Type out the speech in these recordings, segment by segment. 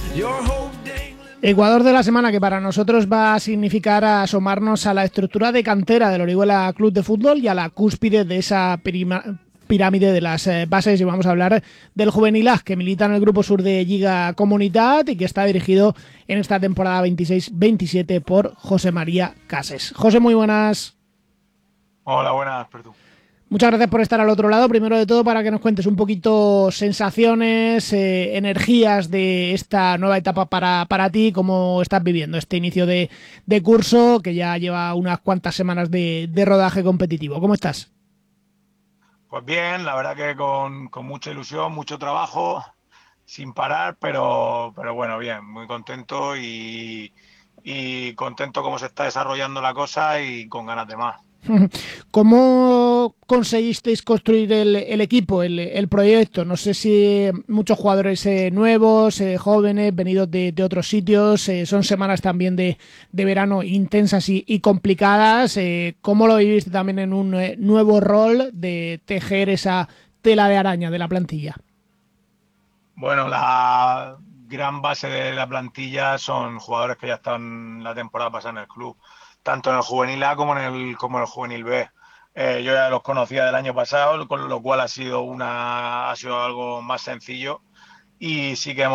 Ecuador de la semana, que para nosotros va a significar asomarnos a la estructura de cantera del Orihuela Club de Fútbol y a la cúspide de esa pirámide de las bases, y vamos a hablar del Juvenil A, que milita en el Grupo Sur de Lliga Comunitat y que está dirigido en esta temporada 26-27 por José María Cases. José, muy buenas. Hola, buenas, Perdu. Muchas gracias por estar al otro lado. Primero de todo, para que nos cuentes un poquito sensaciones, energías de esta nueva etapa para ti, cómo estás viviendo este inicio de curso, que ya lleva unas cuantas semanas de rodaje competitivo. ¿Cómo estás? Pues bien, la verdad que con mucha ilusión, mucho trabajo, sin parar, pero bueno, bien, muy contento y contento cómo se está desarrollando la cosa y con ganas de más. ¿Cómo conseguisteis construir el equipo, el proyecto? No sé si muchos jugadores nuevos, jóvenes, venidos de otros sitios, son semanas también de verano intensas y complicadas. ¿Cómo lo viviste también en un nuevo rol de tejer esa tela de araña de la plantilla? Bueno, la gran base de la plantilla son jugadores que ya están la temporada pasada en el club, tanto en el Juvenil A como en el Juvenil B. Yo ya los conocía del año pasado, con lo cual ha sido algo más sencillo, y sí que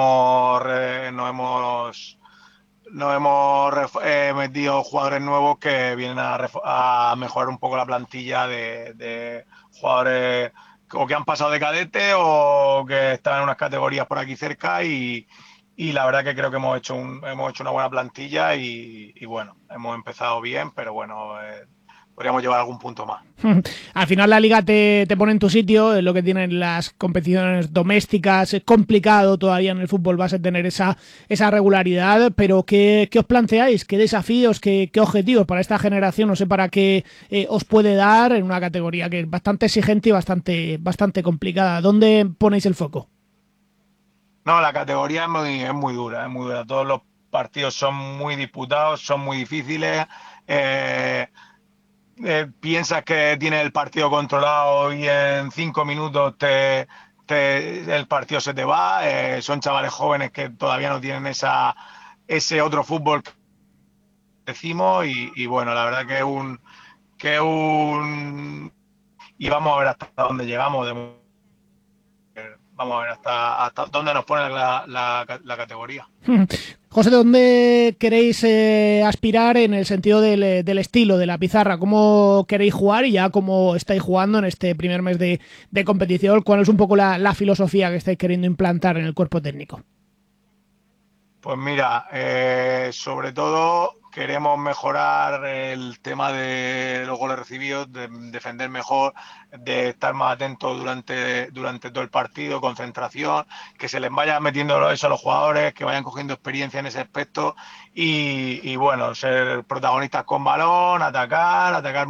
nos hemos metido jugadores nuevos que vienen a mejorar un poco la plantilla de jugadores o que han pasado de cadete o que están en unas categorías por aquí cerca, y la verdad que creo que hemos hecho una buena plantilla y bueno, hemos empezado bien, pero bueno, podríamos llevar algún punto más. Al final la liga te pone en tu sitio, es lo que tienen las competiciones domésticas. Es complicado todavía en el fútbol base tener esa regularidad, pero ¿qué os planteáis? ¿Qué desafíos, qué objetivos para esta generación? No sé para qué os puede dar en una categoría que es bastante exigente y bastante complicada. ¿Dónde ponéis el foco? No, la categoría es muy dura, es muy dura. Todos los partidos son muy disputados, son muy difíciles. Eh, Piensas que tienes el partido controlado y en 5 minutos el partido se te va. Son chavales jóvenes que todavía no tienen ese otro fútbol que decimos, y bueno, la verdad que y vamos a ver hasta dónde llegamos. Vamos a ver hasta dónde nos pone la categoría. José, ¿dónde queréis aspirar en el sentido del estilo, de la pizarra? ¿Cómo queréis jugar y ya cómo estáis jugando en este primer mes de competición? ¿Cuál es un poco la filosofía que estáis queriendo implantar en el cuerpo técnico? Pues mira, sobre todo queremos mejorar el tema de los goles recibidos, de defender mejor, de estar más atentos durante todo el partido, concentración, que se les vaya metiendo eso a los jugadores, que vayan cogiendo experiencia en ese aspecto, y bueno, ser protagonistas con balón, atacar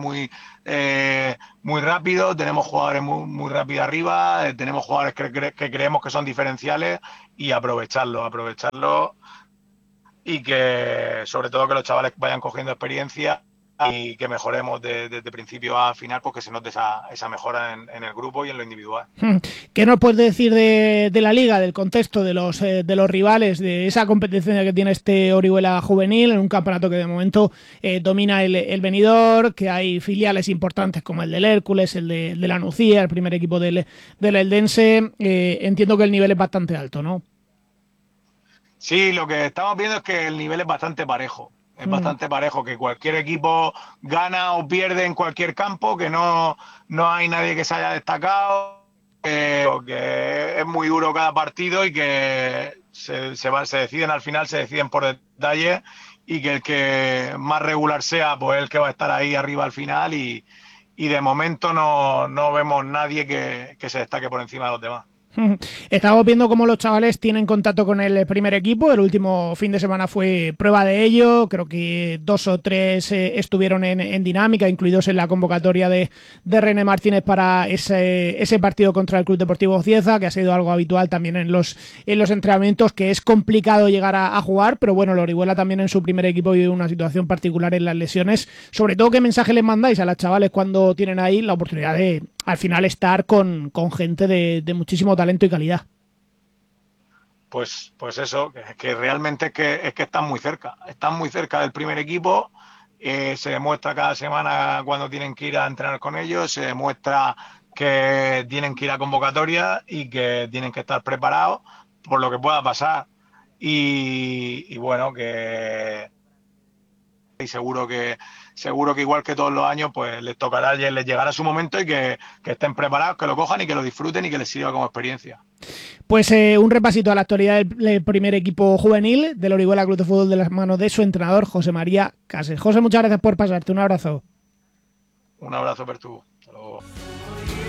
muy rápido. Tenemos jugadores muy rápidos arriba, tenemos jugadores que creemos que son diferenciales, y aprovecharlo, y que sobre todo que los chavales vayan cogiendo experiencia y que mejoremos desde principio a final, porque se note esa mejora en el grupo y en lo individual. ¿Qué nos puedes decir de la liga, del contexto, de los rivales, de esa competencia que tiene este Orihuela juvenil en un campeonato que de momento domina el Benidorm, que hay filiales importantes como el del Hércules, el de la Nucía, el primer equipo del Eldense? Entiendo que el nivel es bastante alto, ¿no? Sí, lo que estamos viendo es que el nivel es bastante parejo. Es bastante parejo, que cualquier equipo gana o pierde en cualquier campo, que no hay nadie que se haya destacado, que es muy duro cada partido, y que se deciden al final, se deciden por detalle, y que el que más regular sea, pues el que va a estar ahí arriba al final, y de momento no vemos nadie que se destaque por encima de los demás. Estamos viendo cómo los chavales tienen contacto con el primer equipo. El último fin de semana fue prueba de ello. Creo que 2 o 3 estuvieron en dinámica, incluidos en la convocatoria de René Martínez para ese partido contra el Club Deportivo Cieza, que ha sido algo habitual también en los entrenamientos, que es complicado llegar a jugar, pero bueno, el Orihuela también en su primer equipo vive una situación particular en las lesiones. Sobre todo, ¿qué mensaje les mandáis a los chavales cuando tienen ahí la oportunidad de al final estar con gente de muchísimo talento y calidad? pues eso, que realmente es que están muy cerca del primer equipo. Se demuestra cada semana cuando tienen que ir a entrenar con ellos, se demuestra que tienen que ir a convocatoria y que tienen que estar preparados por lo que pueda pasar. Y bueno, que y seguro que igual que todos los años, pues les tocará, les llegará su momento y que estén preparados, que lo cojan y que lo disfruten y que les sirva como experiencia. Pues un repasito a la actualidad del primer equipo juvenil del Orihuela Club de Fútbol de las manos de su entrenador, José María Cases. José, muchas gracias por pasarte. Un abrazo. Un abrazo, Pertu. Hasta luego.